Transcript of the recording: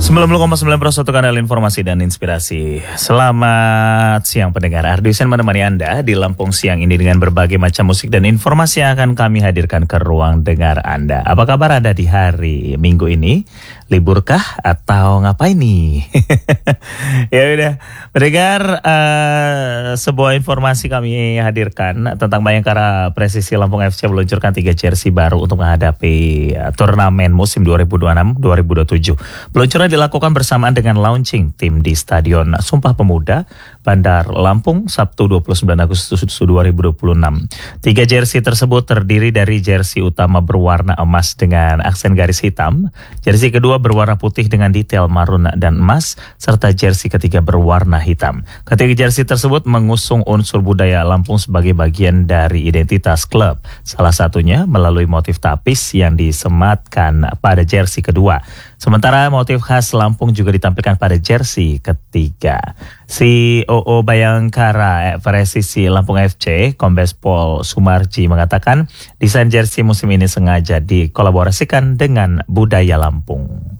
90,9 kanal informasi dan inspirasi. Selamat siang pendengar. Ardiusen menemani Anda di Lampung siang ini dengan berbagai macam musik dan informasi yang akan kami hadirkan ke ruang dengar Anda. Apa kabar Anda di hari Minggu ini? Liburkah atau ngapain nih? Ya udah, pendengar, sebuah informasi kami hadirkan tentang Bayangkara Presisi Lampung FC meluncurkan 3 jersey baru untuk menghadapi turnamen musim 2026-2027. Peluncuran dilakukan bersamaan dengan launching tim di Stadion Sumpah Pemuda, Bandar Lampung, Sabtu 29 Agustus 2026. 3 jersey tersebut terdiri dari jersey utama berwarna emas dengan aksen garis hitam, jersey kedua berwarna putih dengan detail marun dan emas, serta jersey ketiga berwarna hitam. Ketiga jersey tersebut mengusung unsur budaya Lampung sebagai bagian dari identitas klub. Salah satunya melalui motif tapis yang disematkan pada jersey kedua. Sementara motif khas Lampung juga ditampilkan pada jersey ketiga. CEO Bayangkara Presisi Lampung FC, Kombes Pol Sumarji mengatakan desain jersey musim ini sengaja dikolaborasikan dengan budaya Lampung.